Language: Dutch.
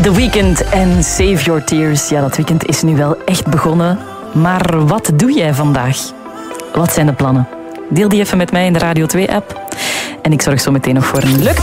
The Weeknd en Save Your Tears. Ja, dat weekend is nu wel echt begonnen. Maar wat doe jij vandaag? Wat zijn de plannen? Deel die even met mij in de Radio 2-app. En ik zorg zo meteen nog voor een leuk